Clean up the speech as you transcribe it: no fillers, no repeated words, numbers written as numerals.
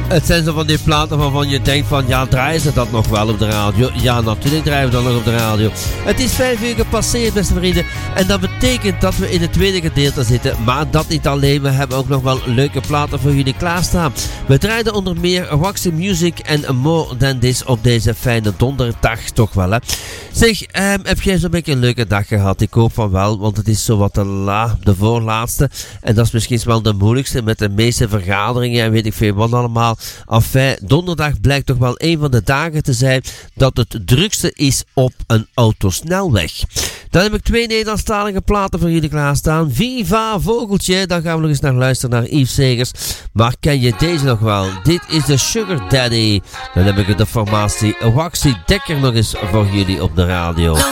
Het zijn zo van die platen waarvan je denkt van, ja, draaien ze dat nog wel op de radio? Ja, natuurlijk draaien we dat nog op de radio. Het is 5 uur gepasseerd, beste vrienden. En dat betekent dat we in het tweede gedeelte zitten. Maar dat niet alleen, we hebben ook nog wel leuke platen voor jullie klaarstaan. We draaiden onder meer Waxy Music en More Than This op deze fijne donderdag, toch wel, hè? Zeg, heb jij zo'n beetje een leuke dag gehad? Ik hoop van wel, want het is zo wat de voorlaatste. En dat is misschien wel de moeilijkste met de meeste vergaderingen en weet ik veel wat allemaal. Enfin, donderdag blijkt toch wel een van de dagen te zijn dat het drukste is op een autosnelweg. Dan heb ik 2 Nederlandstalige platen voor jullie klaarstaan. Viva Vogeltje, daar gaan we nog eens naar luisteren naar Yves Segers. Maar ken je deze nog wel? Dit is de Sugar Daddy. Dan heb ik de formatie Waxy Dekker nog eens voor jullie op de radio.